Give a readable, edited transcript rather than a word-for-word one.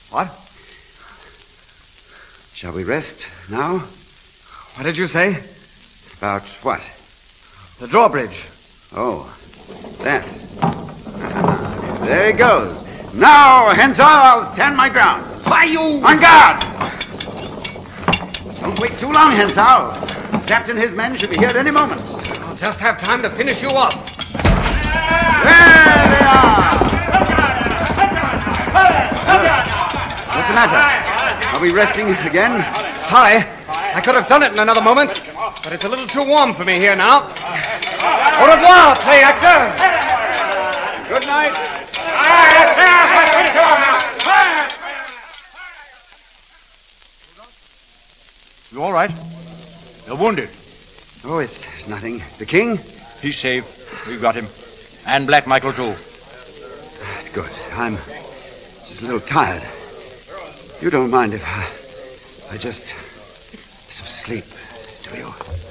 What? Shall we rest now? What did you say? About what? The drawbridge. Oh, that. There he goes. Now, Henshaw, I'll stand my ground. Why, you... On guard! Don't wait too long, Henshaw. Zapt and his men should be here at any moment. I'll just have time to finish you off. There they are! What's the matter? Are we resting again? Sorry. I could have done it in another moment, but it's a little too warm for me here now. Au revoir, play actor. Good night. You all right? You're wounded. Oh, it's nothing. The king? He's safe. We've got him. And Black Michael, too. That's good. I'm just a little tired. You don't mind if I just some sleep, do you?